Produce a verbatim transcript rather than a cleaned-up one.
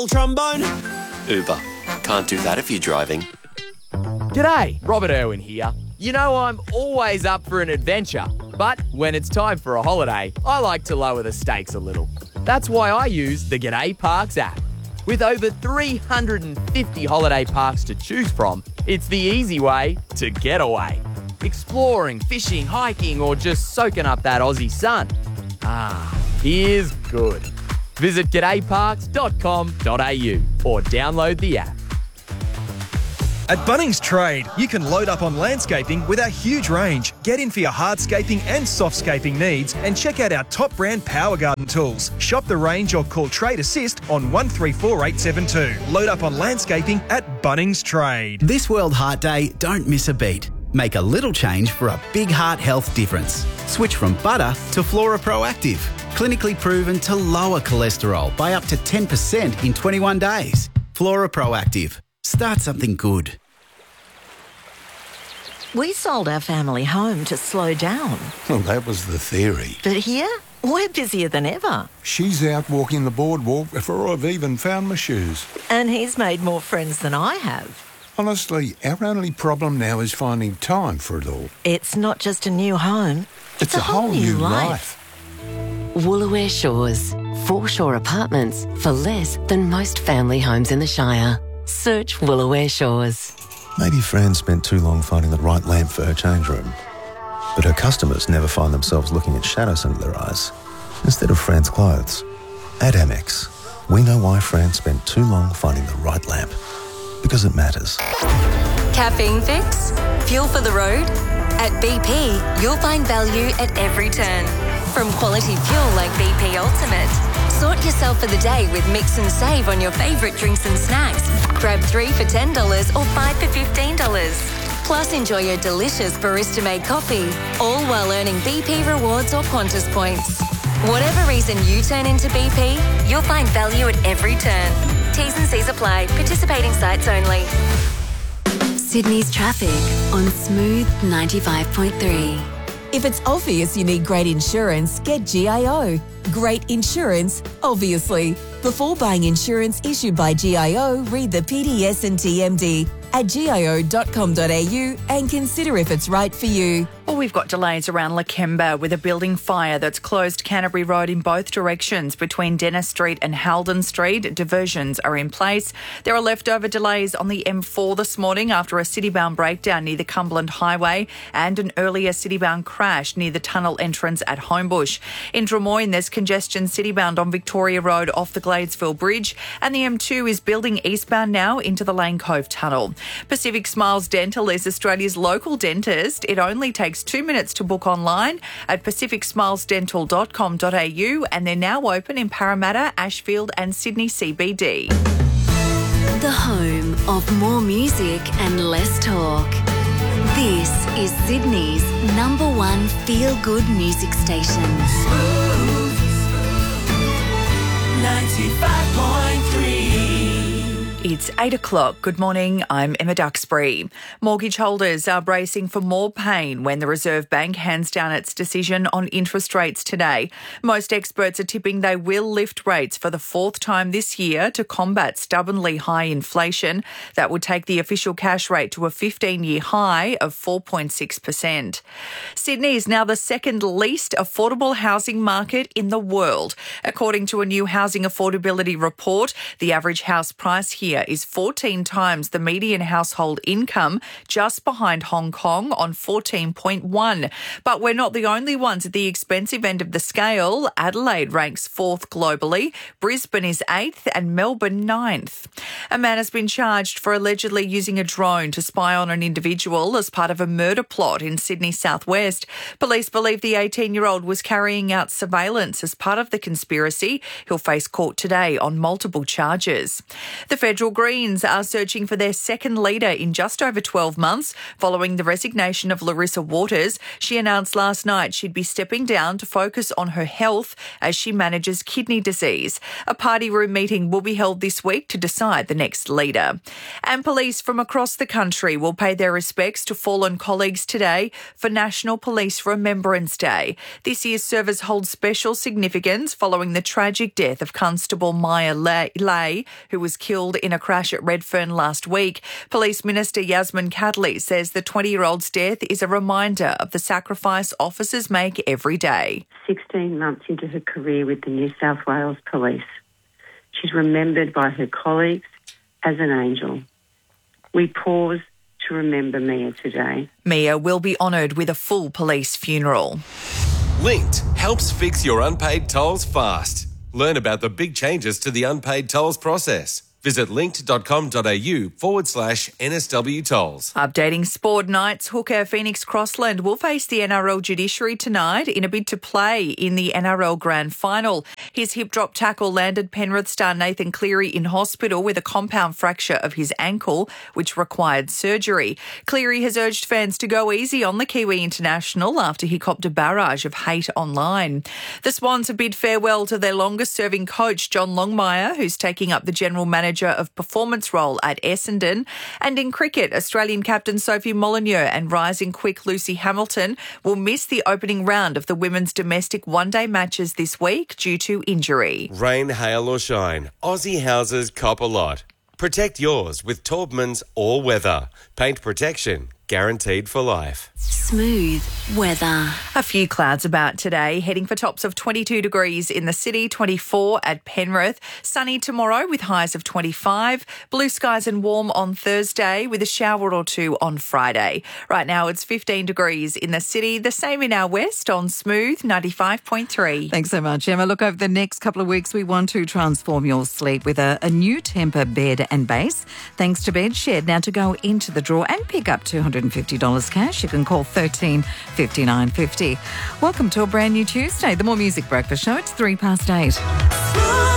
trombone? Uber. Can't do that if you're driving. G'day, Robert Irwin here. You know I'm always up for an adventure, but when it's time for a holiday, I like to lower the stakes a little. That's why I use the G'day Parks app. With over three hundred fifty holiday parks to choose from, it's the easy way to get away. Exploring, fishing, hiking, or just soaking up that Aussie sun. Ah, here's good. Visit g'day parks dot com dot a u or download the app. At Bunnings Trade, you can load up on landscaping with our huge range. Get in for your hardscaping and softscaping needs and check out our top brand Power Garden tools. Shop the range or call Trade Assist on one three four eight seven two. Load up on landscaping at Bunnings Trade. This World Heart Day, don't miss a beat. Make a little change for a big heart health difference. Switch from butter to Flora Proactive. Clinically proven to lower cholesterol by up to ten percent in twenty-one days. Flora Proactive. Start something good. We sold our family home to slow down. Well, that was the theory. But here, we're busier than ever. She's out walking the boardwalk before I've even found my shoes. And he's made more friends than I have. Honestly, our only problem now is finding time for it all. It's not just a new home. It's, it's a, a whole, whole new life. life. Woolooware Shores. Foreshore apartments for less than most family homes in the Shire. Search Woolooware Shores. Maybe Fran spent too long finding the right lamp for her change room. But her customers never find themselves looking at shadows under their eyes instead of Fran's clothes. At Amex, we know why Fran spent too long finding the right lamp. Because it matters. Caffeine fix? Fuel for the road? At B P, you'll find value at every turn. From quality fuel like B P Ultimate. Sort yourself for the day with Mix and Save on your favourite drinks and snacks. Grab three for ten dollars or five for fifteen dollars. Plus, enjoy your delicious barista-made coffee, all while earning B P rewards or Qantas points. Whatever reason you turn into B P, you'll find value at every turn. T's and C's apply. Participating sites only. Sydney's traffic on Smooth ninety-five point three. If it's obvious you need great insurance, get G I O. Great insurance, obviously. Before buying insurance issued by G I O, read the P D S and T M D at g i o dot com dot a u and consider if it's right for you. Well, we've got delays around Lakemba with a building fire that's closed Canterbury Road in both directions between Dennis Street and Halden Street. Diversions are in place. There are leftover delays on the M four this morning after a city-bound breakdown near the Cumberland Highway and an earlier city-bound crash near the tunnel entrance at Homebush. In Drummoyne, there's congestion city-bound on Victoria Road off the Gladesville Bridge, and the M two is building eastbound now into the Lane Cove Tunnel. Pacific Smiles Dental is Australia's local dentist. It only takes two minutes to book online at pacific smiles dental dot com dot a u, and they're now open in Parramatta, Ashfield and Sydney C B D. The home of more music and less talk. This is Sydney's number one feel-good music station. ninety-five point three. It's eight o'clock. Good morning. I'm Emma Duxbury. Mortgage holders are bracing for more pain when the Reserve Bank hands down its decision on interest rates today. Most experts are tipping they will lift rates for the fourth time this year to combat stubbornly high inflation. That would take the official cash rate to a fifteen-year high of four point six percent. Sydney is now the second least affordable housing market in the world. According to a new housing affordability report, the average house price here is fourteen times the median household income, just behind Hong Kong on fourteen point one. But we're not the only ones at the expensive end of the scale. Adelaide ranks fourth globally, Brisbane is eighth and Melbourne ninth. A man has been charged for allegedly using a drone to spy on an individual as part of a murder plot in Sydney southwest. Police believe the eighteen-year-old was carrying out surveillance as part of the conspiracy. He'll face court today on multiple charges. The federal Federal Greens are searching for their second leader in just over twelve months following the resignation of Larissa Waters. She announced last night she'd be stepping down to focus on her health as she manages kidney disease. A party room meeting will be held this week to decide the next leader. And police from across the country will pay their respects to fallen colleagues today for National Police Remembrance Day. This year's service holds special significance following the tragic death of Constable Maya Lay, who was killed in a crash at Redfern last week. Police Minister Yasmin Kadley says the twenty-year-old's death is a reminder of the sacrifice officers make every day. sixteen months into her career with the New South Wales Police, she's remembered by her colleagues as an angel. We pause to remember Mia today. Mia will be honoured with a full police funeral. Linked helps fix your unpaid tolls fast. Learn about the big changes to the unpaid tolls process. Visit linked.com.au forward slash NSW tolls. Updating sport nights, hooker Phoenix Crossland will face the N R L judiciary tonight in a bid to play in the N R L Grand Final. His hip drop tackle landed Penrith star Nathan Cleary in hospital with a compound fracture of his ankle, which required surgery. Cleary has urged fans to go easy on the Kiwi international after he copped a barrage of hate online. The Swans have bid farewell to their longest-serving coach, John Longmire, who's taking up the general manager of performance role at Essendon. And in cricket, Australian captain Sophie Molyneux and rising quick Lucy Hamilton will miss the opening round of the women's domestic one-day matches this week due to injury. Rain, hail or shine, Aussie houses cop a lot. Protect yours with Taubman's All Weather. Paint protection guaranteed for life. Smooth weather. A few clouds about today, heading for tops of twenty-two degrees in the city, twenty-four at Penrith. Sunny tomorrow with highs of twenty-five. Blue skies and warm on Thursday with a shower or two on Friday. Right now it's fifteen degrees in the city, the same in our west on Smooth ninety-five point three. Thanks so much, Emma. Look, over the next couple of weeks, we want to transform your sleep with a, a new Tempur bed and base. Thanks to Bedshed. Now to go into the draw and pick up two hundred fifty dollars cash, you can call thirteen fifty-nine fifty. Welcome to a brand new Tuesday, the More Music Breakfast Show. It's three past eight.